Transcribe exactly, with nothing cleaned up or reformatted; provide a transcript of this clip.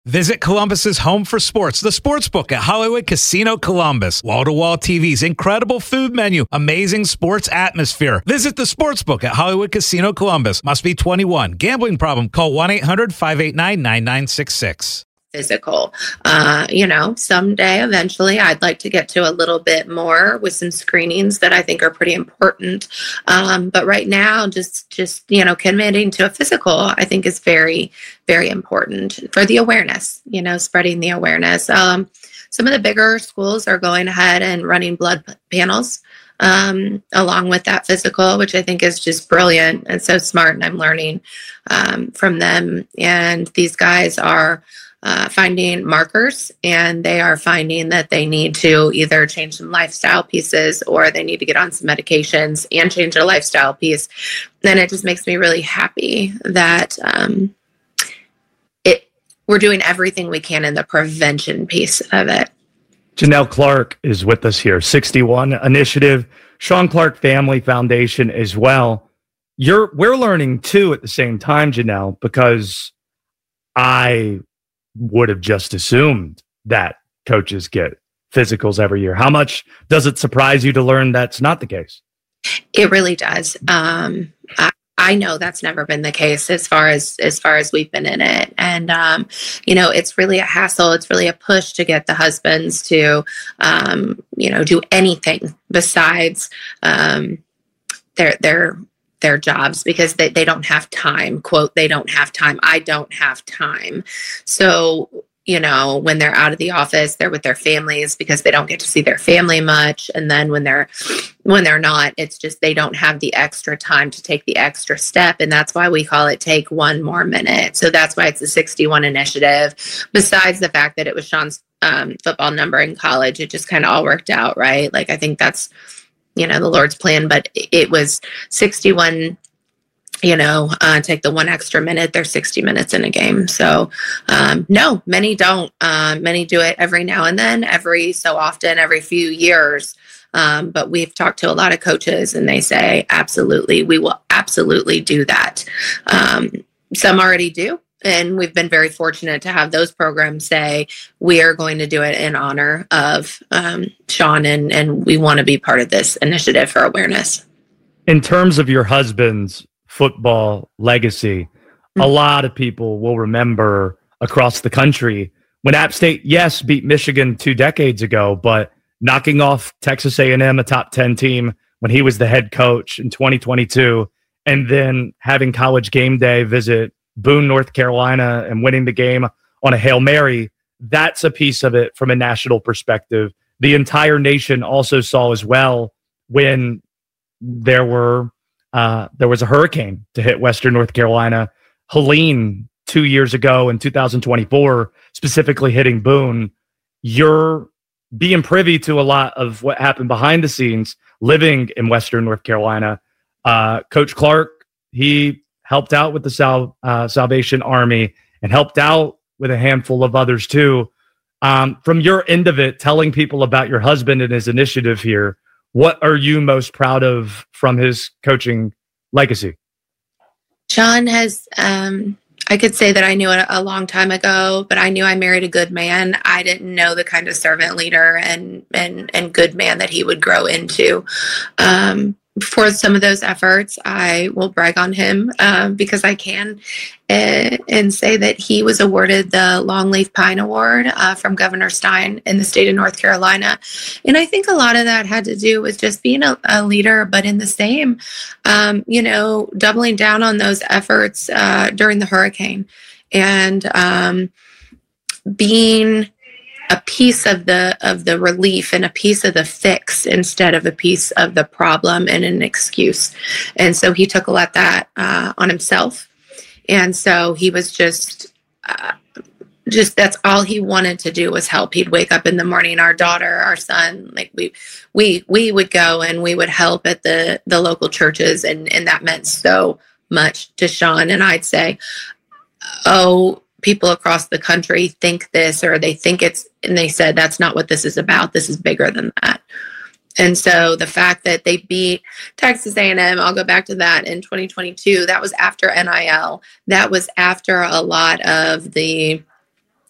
Visit Columbus's home for sports, the Sportsbook at Hollywood Casino Columbus. Wall-to-wall T Vs, incredible food menu, amazing sports atmosphere. Visit the Sportsbook at Hollywood Casino Columbus. Must be twenty-one. Gambling problem? Call one eight hundred five eight nine nine nine six six. Physical. Uh, you know, someday, eventually, I'd like to get to a little bit more with some screenings that I think are pretty important. Um, but right now, just, just, you know, committing to a physical, I think is very, very important for the awareness, you know, spreading the awareness. Um, some of the bigger schools are going ahead and running blood panels um, along with that physical, which I think is just brilliant and so smart. And I'm learning um, from them. And these guys are Uh, finding markers, and they are finding that they need to either change some lifestyle pieces or they need to get on some medications and change their lifestyle piece. Then it just makes me really happy that um, it we're doing everything we can in the prevention piece of it. Janelle Clark is with us here. sixty-one Initiative, Shawn Clark Family Foundation as well. You're we're learning too at the same time, Janelle, because I would have just assumed that coaches get physicals every year. How much does it surprise you to learn that's not the case? It really does. Um, I, I know that's never been the case as far as as far as we've been in it, and um, you know, it's really a hassle. It's really a push to get the husbands to, um, you know, do anything besides um, their their. their jobs because they, they don't have time. Quote, they don't have time. I don't have time. So, you know, when they're out of the office, they're with their families because they don't get to see their family much. And then when they're, when they're not, it's just, they don't have the extra time to take the extra step. And that's why we call it Take One More Minute. So that's why it's the sixty-one Initiative. Besides the fact that it was Shawn's um, football number in college, it just kind of all worked out, right? Like, I think that's, you know, the Lord's plan, but it was sixty-one, you know, uh, take the one extra minute, they're sixty minutes in a game. So, um, no, many don't. Um, many do it every now and then, every so often, every few years. Um, but we've talked to a lot of coaches and they say, absolutely, we will absolutely do that. Um, some already do. And we've been very fortunate to have those programs say, we are going to do it in honor of um, Shawn, and, and we want to be part of this initiative for awareness. In terms of your husband's football legacy, mm-hmm. a lot of people will remember across the country when App State, yes, beat Michigan two decades ago, but knocking off Texas A and M, a top ten team, when he was the head coach in twenty twenty-two, and then having College Game Day visit Boone, North Carolina, and winning the game on a Hail Mary. That's a piece of it from a national perspective. The entire nation also saw as well when there were uh, there was a hurricane to hit Western North Carolina. Helene two years ago in two thousand twenty-four, specifically hitting Boone. You're being privy to a lot of what happened behind the scenes, living in Western North Carolina. Uh, Coach Clark, he helped out with the Sal, uh, Salvation Army and helped out with a handful of others too. Um, from your end of it, telling people about your husband and his initiative here, what are you most proud of from his coaching legacy? Shawn has, um, I could say that I knew it a long time ago, but I knew I married a good man. I didn't know the kind of servant leader and, and, and good man that he would grow into. Um, For some of those efforts, I will brag on him um, because I can and, and say that he was awarded the Longleaf Pine Award uh, from Governor Stein in the state of North Carolina. And I think a lot of that had to do with just being a, a leader, but in the same, um, you know, doubling down on those efforts uh, during the hurricane and um, being a piece of the of the relief and a piece of the fix instead of a piece of the problem and an excuse. And so he took a lot of that uh, on himself. And so he was just, uh, just that's all he wanted to do was help. He'd wake up in the morning, our daughter, our son, like we we we would go and we would help at the the local churches, and and that meant so much to Shawn. And I'd say, oh, people across the country think this, or they think it's, and they said, that's not what this is about. This is bigger than that. And so the fact that they beat Texas A and M, I'll go back to that in twenty twenty-two, that was after N I L. That was after a lot of the